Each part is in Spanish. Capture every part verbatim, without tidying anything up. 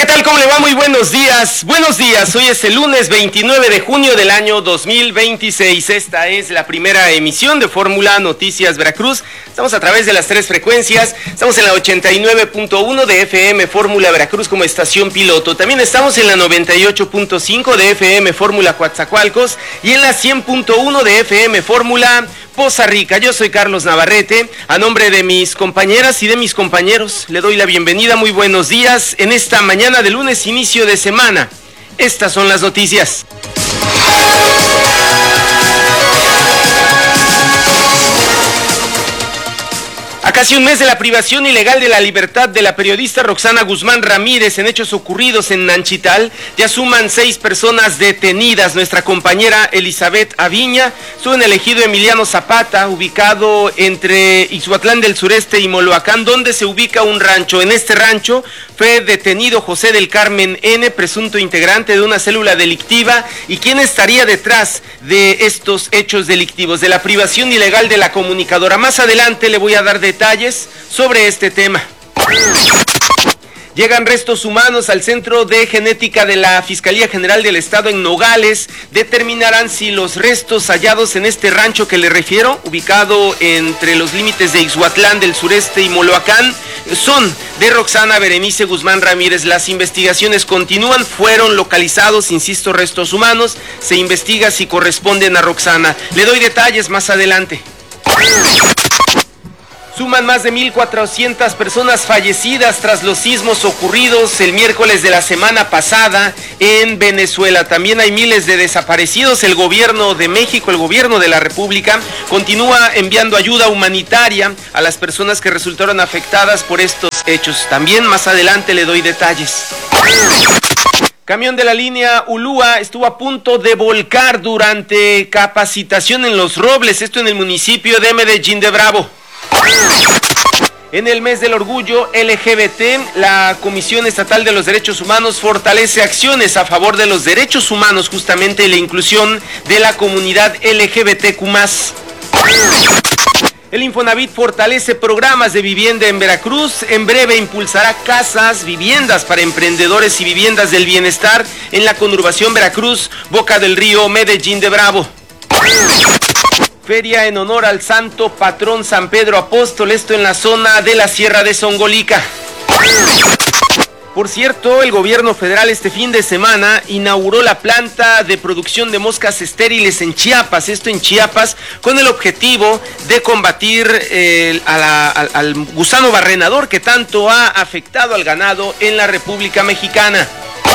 ¿qué tal? ¿Cómo le va? Muy buenos días. Buenos días. Hoy es el lunes veintinueve de junio del año dos mil veintiséis. Esta es la primera emisión de Fórmula Noticias Veracruz. Estamos a través de las tres frecuencias. Estamos en la ochenta y nueve punto uno de F M Fórmula Veracruz como estación piloto. También estamos en la noventa y ocho punto cinco de F M Fórmula Coatzacoalcos y en la cien punto uno de F M Fórmula Poza Rica. Yo soy Carlos Navarrete. A nombre de mis compañeras y de mis compañeros, le doy la bienvenida. Muy buenos días en esta mañana de lunes, inicio de semana. Estas son las noticias. A casi un mes de la privación ilegal de la libertad de la periodista Roxana Guzmán Ramírez en hechos ocurridos en Nanchital, ya suman seis personas detenidas. Nuestra compañera Elizabeth Aviña estuvo en el ejido Emiliano Zapata, ubicado entre Ixhuatlán del Sureste y Moloacán, donde se ubica un rancho. En este rancho fue detenido José del Carmen N., presunto integrante de una célula delictiva. ¿Y quién estaría detrás de estos hechos delictivos, de la privación ilegal de la comunicadora? Más adelante le voy a dar detalles detalles sobre este tema. Llegan restos humanos al Centro de Genética de la Fiscalía General del Estado en Nogales. Determinarán si los restos hallados en este rancho que le refiero, ubicado entre los límites de Ixhuatlán del Sureste y Moloacán, son de Roxana Berenice Guzmán Ramírez. Las investigaciones continúan. Fueron localizados, insisto, restos humanos. Se investiga si corresponden a Roxana. Le doy detalles más adelante. Suman más de mil cuatrocientas personas fallecidas tras los sismos ocurridos el miércoles de la semana pasada en Venezuela. También hay miles de desaparecidos. El gobierno de México, el gobierno de la República, continúa enviando ayuda humanitaria a las personas que resultaron afectadas por estos hechos. También más adelante le doy detalles. Camión de la línea Ulúa estuvo a punto de volcar durante capacitación en Los Robles, esto en el municipio de Medellín de Bravo. En el mes del orgullo L G B T, la Comisión Estatal de los Derechos Humanos fortalece acciones a favor de los derechos humanos, justamente la inclusión de la comunidad L G B T Q más. El Infonavit fortalece programas de vivienda en Veracruz. En breve impulsará casas, viviendas para emprendedores y viviendas del bienestar en la conurbación Veracruz, Boca del Río, Medellín de Bravo. Feria en honor al santo patrón San Pedro Apóstol, esto en la zona de la Sierra de Zongolica. Por cierto, el gobierno federal este fin de semana inauguró la planta de producción de moscas estériles en Chiapas, esto en Chiapas, con el objetivo de combatir eh, a la, al, al gusano barrenador que tanto ha afectado al ganado en la República Mexicana.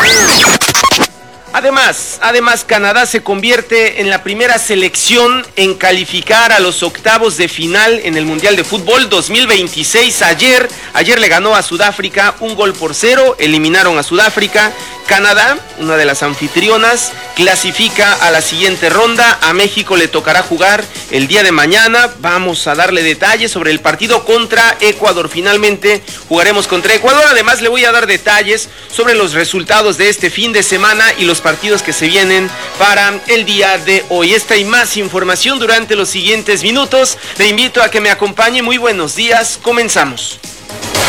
Además, además, Canadá se convierte en la primera selección en calificar a los octavos de final en el Mundial de Fútbol dos mil veintiséis. Ayer, ayer le ganó a Sudáfrica un gol por cero, eliminaron a Sudáfrica. Canadá, una de las anfitrionas, clasifica a la siguiente ronda. A México le tocará jugar el día de mañana. Vamos a darle detalles sobre el partido contra Ecuador. Finalmente jugaremos contra Ecuador. Además, le voy a dar detalles sobre los resultados de este fin de semana y los partidos que se vienen para el día de hoy. Esta y más información durante los siguientes minutos. Le invito a que me acompañe. Muy buenos días. Comenzamos.